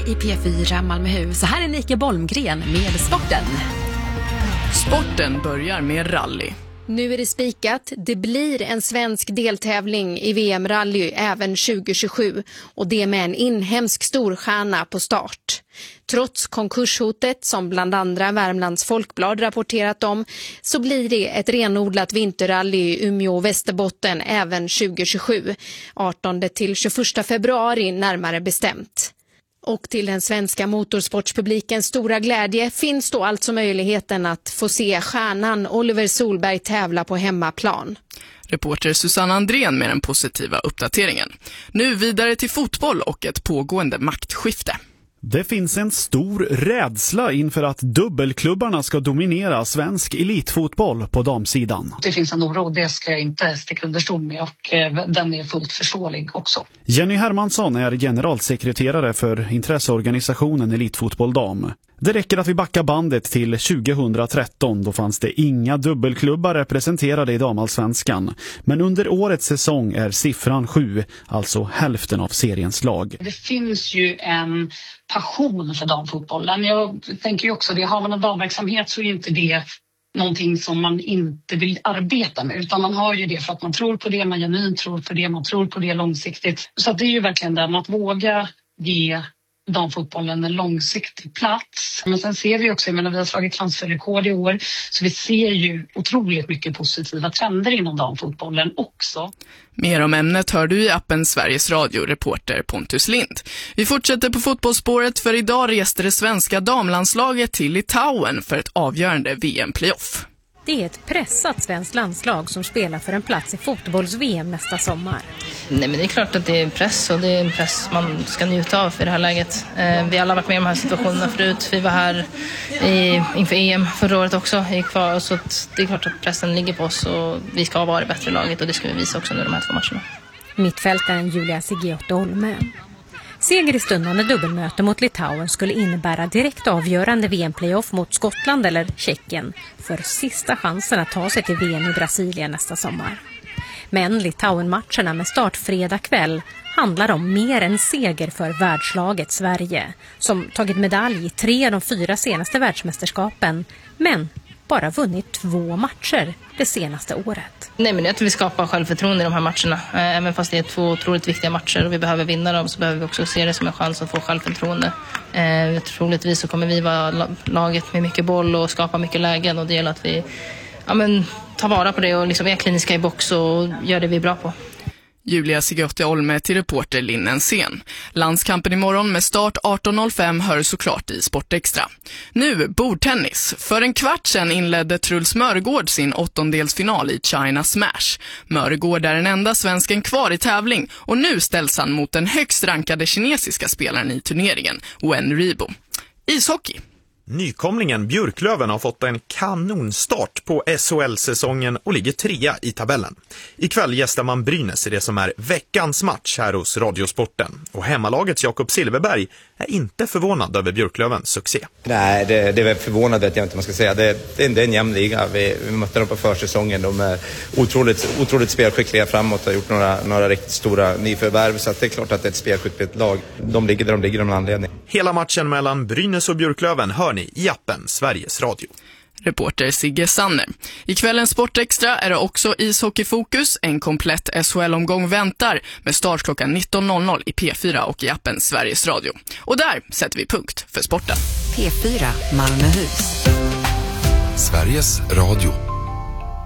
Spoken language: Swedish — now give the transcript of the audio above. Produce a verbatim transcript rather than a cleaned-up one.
i P fyra Malmöhus. Så här är Nike Bolmgren med sporten. Sporten börjar med rally. Nu är det spikat. Det blir en svensk deltävling i V M-rally även tjugo tjugosju och det med en inhemsk storstjärna på start. Trots konkurshotet som bland andra Värmlands Folkblad rapporterat om så blir det ett renodlat vinterrally i Umeå och Västerbotten även tjugo tjugosju, artonde till tjugoförsta februari närmare bestämt. Och till den svenska motorsportspublikens stora glädje finns då alltså möjligheten att få se stjärnan Oliver Solberg tävla på hemmaplan. Reporter Susanne Andrén med den positiva uppdateringen. Nu vidare till fotboll och ett pågående maktskifte. Det finns en stor rädsla inför att dubbelklubbarna ska dominera svensk elitfotboll på damsidan. Det finns en oro, det ska jag inte sticka under stol med och eh, den är fullt förståelig också. Jenny Hermansson är generalsekreterare för intresseorganisationen Elitfotboll Dam. Det räcker att vi backar bandet till tjugohundratretton, då fanns det inga dubbelklubbar representerade i damallsvenskan. Men under årets säsong är siffran sju, alltså hälften av seriens lag. Det finns ju en passion för damfotbollen. Jag tänker ju också det, har man en damverksamhet så är inte det någonting som man inte vill arbeta med, utan man har ju det för att man tror på det, man genuint tror på det, man tror på det långsiktigt. Så det är ju verkligen den att våga ge damfotbollen en långsiktig plats. Men sen ser vi också, jag menar, vi har slagit transferrekord i år, så vi ser ju otroligt mycket positiva trender inom damfotbollen också. Mer om ämnet hör du i appen Sveriges Radio, reporter Pontus Lind. Vi fortsätter på fotbollsspåret, för idag reste det svenska damlandslaget till Litauen för ett avgörande V M-playoff. Det är ett pressat svenskt landslag som spelar för en plats i fotbolls-V M nästa sommar. Nej, men det är klart att det är press, och det är en press man ska njuta av i det här läget. Eh, vi har alla varit med i de här situationerna förut. Vi var här i, inför E M förra året också i kvar, så att det är klart att pressen ligger på oss och vi ska vara det bättre laget, och det ska vi visa också under de här två matcherna. Mittfältaren Julia Sigiotte Olme. Seger i stundande dubbelmöte mot Litauen skulle innebära direkt avgörande V M-playoff mot Skottland eller Tjeckien för sista chansen att ta sig till V M i Brasilien nästa sommar. Men Litauen-matcherna med start fredag kväll handlar om mer än seger för världslaget Sverige, som tagit medalj i tre av de fyra senaste världsmästerskapen, men bara vunnit två matcher det senaste året. Nej, men jag tror vi skapar självförtroende i de här matcherna. Även fast det är två otroligt viktiga matcher och vi behöver vinna dem, så behöver vi också se det som en chans att få självförtroende. Eh, troligtvis så kommer vi vara laget med mycket boll och skapa mycket lägen, och det gäller att vi ja, men, tar vara på det och liksom är kliniska i box och gör det vi är bra på. Julia Sigiotte Olme till reporter Linnen Sen. Landskampen imorgon med start arton noll fem hör såklart i Sportextra. Nu bordtennis. För en kvart sedan inledde Truls Mörgård sin åttondelsfinal i China Smash. Mörgård är den enda svensken kvar i tävling, och nu ställs han mot den högst rankade kinesiska spelaren i turneringen, Wen Ribo. Ishockey. Nykomlingen Björklöven har fått en kanonstart på S H L-säsongen och ligger trea i tabellen. Ikväll gästar man Brynäs i det som är veckans match här hos Radiosporten. Och hemmalagets Jakob Silverberg är inte förvånad över Björklövens succé. Nej, det, det är väl förvånad att jag inte man ska säga. Det, det, det är en jämn liga. Vi, vi mötte dem på försäsongen. De är otroligt, otroligt spelskickliga framåt och har gjort några, några riktigt stora nyförvärv. Så att det är klart att det är ett spelskickligt lag. De ligger där de ligger av en anledning. Hela matchen mellan Brynäs och Björklöven hör ni i appen Sveriges Radio. Reporter Sigge Sanner. I kvällens Sportextra är det också ishockeyfokus. En komplett S H L-omgång väntar med start klockan nitton noll noll i P fyra och i appen Sveriges Radio. Och där sätter vi punkt för sporten. P fyra Malmöhus. Sveriges Radio.